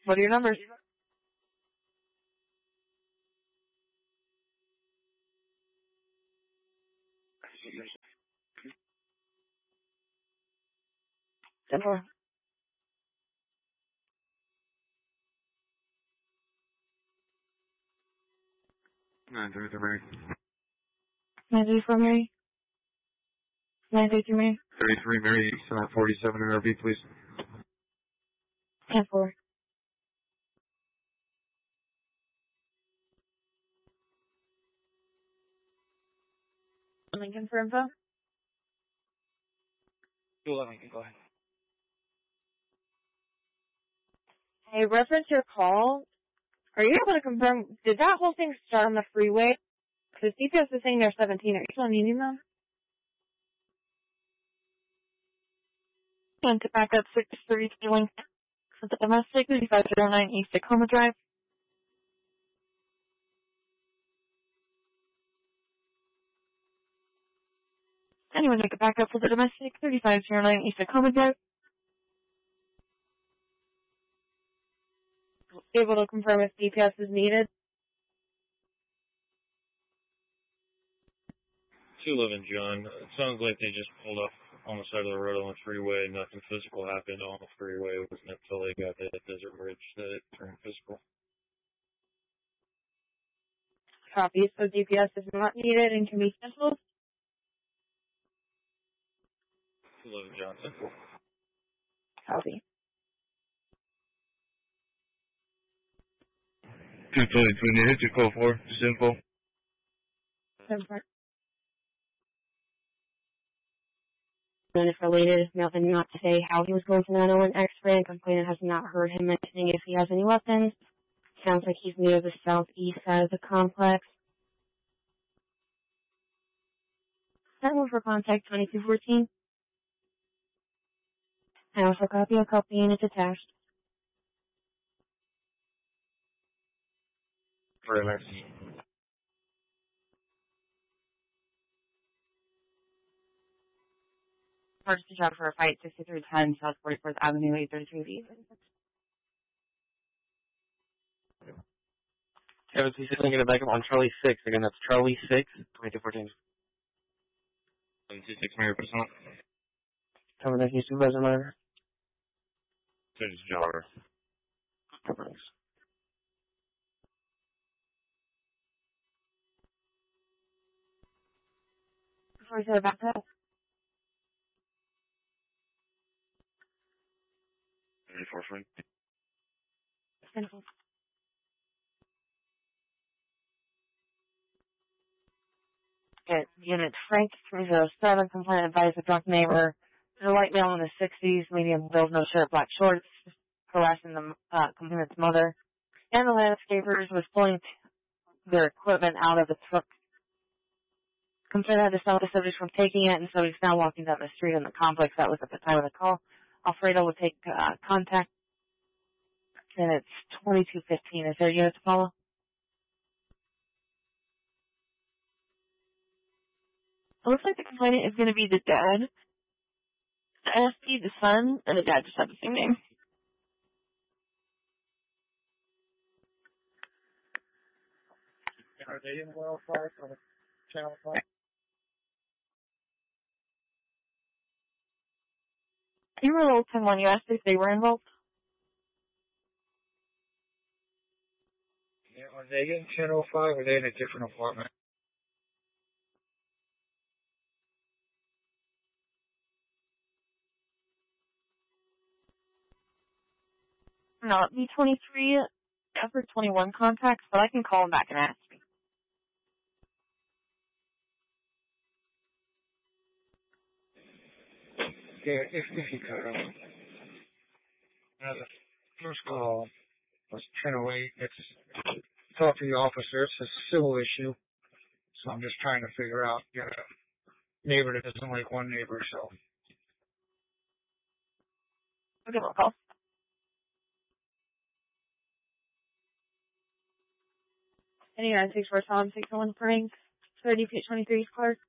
What are your numbers? Simple. 933 Mary. 934 Mary. 933 Mary. 33 Mary, 47 RV, please. 10-4. Lincoln for info. 211, go ahead. Hey, reference your call. Are you able to confirm, did that whole thing start on the freeway? Because DPS is saying they're 17. Are you still needing them? And to back up 632 Lincoln for the domestic 3509 East Tacoma Drive. Anyone make a backup for the domestic 3509 East Tacoma Drive? Able to confirm if DPS is needed? 211, John. It sounds like they just pulled up on the side of the road on the freeway. Nothing physical happened on the freeway. It wasn't until they got to that Desert Ridge that it turned physical. Copy. So DPS is not needed and can be canceled? 211, Johnson. Copy. 222 needed, 204, simple. 7-4. And if related, nothing not to say how he was going to 901 X-ray, and complainant has not heard him mentioning if he has any weapons. Sounds like he's near the southeast side of the complex. That one for contact 2214. I also copy a copy and it's attached. Very nice. First shot for a fight, 6310 South 44th Avenue, 833B. Kevin, please just get a backup on Charlie 6. Again, that's Charlie 6, 2214. 726 Mary, percent. Coming back, you supervisor, monitor. Judge Jogger. Thanks. Before we say about that, 34 Frank. simple. Unit Frank 307, complaint advised a drunk neighbor. There's a white male in his 60s, medium build, no shirt, black shorts, harassing the complainant's mother. And the landscapers was pulling their equipment out of the truck. Complainant had to stop the subject from taking it, and so he's now walking down the street in the complex. That was at the time of the call. Alfredo will take contact, and it's 2215. Is there a unit to follow? It looks like the complainant is going to be the dad, the SP, the son, and the dad just have the same name. Are they in Well Park or Channel 5? You were a little 10-1. You asked if they were involved. Yeah, are they in Channel 5 or are they in a different apartment? Not B23 after 21 contacts, but I can call him back and ask. Yeah, if you could. The first call was 10:08. It's talk to the officer. It's a civil issue. So I'm just trying to figure out, neighbor that doesn't like one neighbor, so. I'll give him a call. Any United States for Tom 601 Prank, 30 feet 23 card.